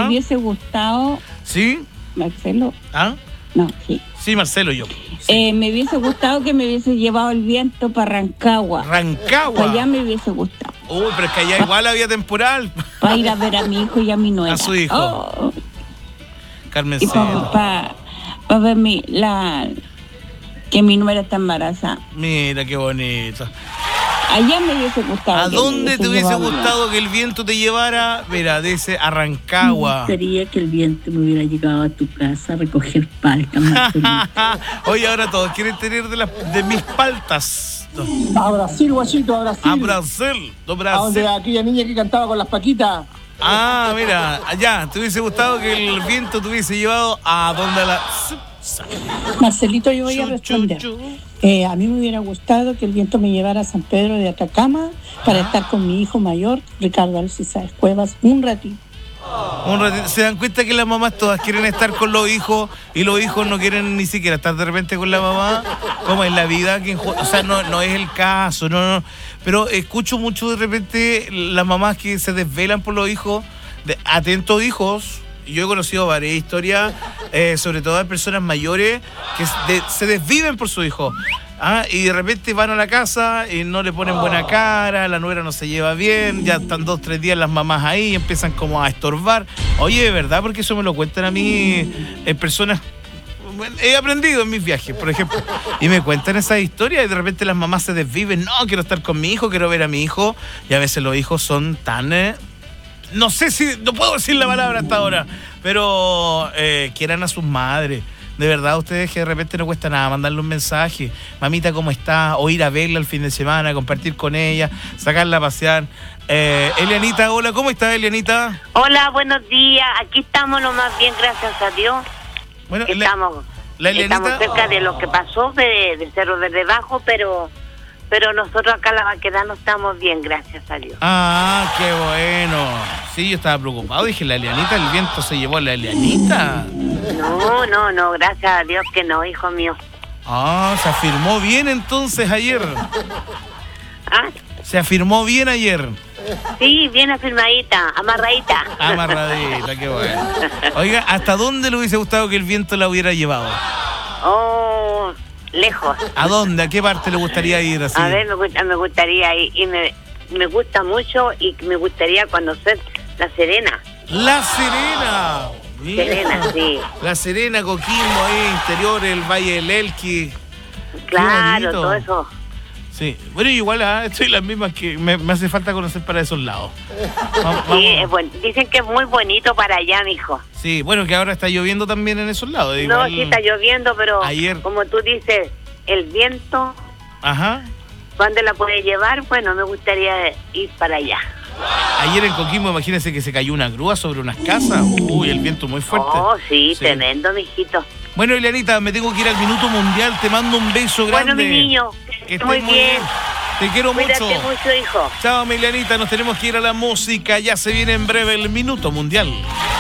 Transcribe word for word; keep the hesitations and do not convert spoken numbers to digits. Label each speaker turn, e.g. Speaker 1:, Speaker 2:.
Speaker 1: me hubiese gustado...
Speaker 2: ¿Sí?
Speaker 1: Marcelo.
Speaker 2: ¿Ah?
Speaker 1: No, sí.
Speaker 2: Sí, Marcelo, yo. Sí.
Speaker 1: Eh, me hubiese gustado que me hubiese llevado el viento para Rancagua.
Speaker 2: ¿Rancagua?
Speaker 1: Para allá me hubiese gustado.
Speaker 2: Uy, pero es que allá igual había temporal.
Speaker 1: Para ir a ver a mi hijo y a mi nuera.
Speaker 2: A su hijo.
Speaker 1: Oh.
Speaker 2: Carmen
Speaker 1: Y para pa, pa ver mi, la, que mi nuera está embarazada.
Speaker 2: Mira, qué bonito.
Speaker 1: Allá me hubiese gustado.
Speaker 2: ¿A dónde te hubiese gustado
Speaker 1: bien.
Speaker 2: que el viento te llevara? Mira, dice a Rancagua.
Speaker 3: Me gustaría que el viento me hubiera llegado a tu casa a recoger paltas, Marcelito.
Speaker 2: Oye, ahora todos quieren tener de, las, de mis paltas.
Speaker 4: A Brasil, guachito, a Brasil.
Speaker 2: A Brasil, do
Speaker 4: A
Speaker 2: Brasil.
Speaker 4: donde aquella niña que cantaba con las paquitas.
Speaker 2: Ah, mira, allá, te hubiese gustado que el viento te hubiese llevado a donde la...
Speaker 3: Marcelito, yo voy a responder. Eh, a mí me hubiera gustado que el viento me llevara a San Pedro de Atacama para estar con mi hijo mayor, Ricardo Alcides Cuevas, un ratito.
Speaker 2: Un ratito. ¿Se dan cuenta que las mamás todas quieren estar con los hijos y los hijos no quieren ni siquiera estar de repente con la mamá? ¿Cómo es la vida? Que, o sea, no, no es el caso, no, no. Pero escucho mucho de repente las mamás que se desvelan por los hijos. De, atentos hijos. Yo he conocido varias historias, eh, sobre todo de personas mayores que de, se desviven por su hijo. ¿Ah? Y de repente van a la casa y no le ponen buena cara, la nuera no se lleva bien, ya están dos, tres días las mamás ahí y empiezan como a estorbar. Oye, de verdad, porque eso me lo cuentan a mí eh, personas... He aprendido en mis viajes, por ejemplo, y me cuentan esas historias y de repente las mamás se desviven. No, quiero estar con mi hijo, quiero ver a mi hijo. Y a veces los hijos son tan... Eh, no sé si... No puedo decir la palabra hasta ahora, pero eh, quieran a sus madres. De verdad, ustedes que de repente no cuesta nada mandarle un mensaje. Mamita, ¿cómo está? O ir a verla el fin de semana, compartir con ella, sacarla a pasear. Eh, Elianita, hola, ¿cómo está Elianita?
Speaker 5: Hola, buenos días. Aquí estamos lo más bien, gracias a Dios.
Speaker 2: Bueno,
Speaker 5: estamos,
Speaker 2: la, la
Speaker 5: estamos cerca de lo que pasó de, de Cerro Verde Bajo, pero pero nosotros acá la Baquedano estamos bien, gracias a Dios.
Speaker 2: Ah, qué bueno. Sí, yo estaba preocupado. Dije, la Elianita, el viento se llevó a la Elianita.
Speaker 5: No, no, no, gracias a Dios que no, hijo mío.
Speaker 2: Ah, se afirmó bien entonces ayer.
Speaker 5: ¿Ah?
Speaker 2: Se afirmó bien ayer.
Speaker 5: Sí, bien afirmadita, amarradita.
Speaker 2: Amarradita, qué bueno. Oiga, ¿hasta dónde le hubiese gustado que el viento la hubiera llevado?
Speaker 5: Oh, lejos.
Speaker 2: ¿A dónde? ¿A qué parte le gustaría ir así?
Speaker 5: A ver, me, gusta, me gustaría ir, y me, me gusta mucho y me gustaría conocer La Serena.
Speaker 2: ¡La Serena! Mira.
Speaker 5: Serena, sí.
Speaker 2: La Serena, Coquimbo, ahí, interior, el Valle del Elqui.
Speaker 5: Claro, todo eso.
Speaker 2: Sí, bueno, igual ¿eh? estoy las mismas que me, me hace falta conocer para esos lados.
Speaker 5: Vamos, sí, es bueno. Dicen que es muy bonito para allá, mijo.
Speaker 2: Sí, bueno, que ahora está lloviendo también en esos lados.
Speaker 5: Igual, no, sí está lloviendo, pero
Speaker 2: ayer...
Speaker 5: como tú dices, el viento,
Speaker 2: ajá,
Speaker 5: ¿dónde la puede llevar? Bueno, me gustaría ir para allá.
Speaker 2: Ayer en Coquimbo, imagínense que se cayó una grúa sobre unas casas. Uy, el viento muy fuerte.
Speaker 5: Oh, sí, sí. Tremendo, mijito.
Speaker 2: Bueno, Elianita, me tengo que ir al Minuto Mundial. Te mando un beso grande.
Speaker 5: Bueno, mi niño,
Speaker 2: que
Speaker 5: muy, muy bien. bien.
Speaker 2: Te quiero
Speaker 5: Cuídate
Speaker 2: mucho.
Speaker 5: mucho, hijo.
Speaker 2: Chao, Elianita. Nos tenemos que ir a la música. Ya se viene en breve el Minuto Mundial.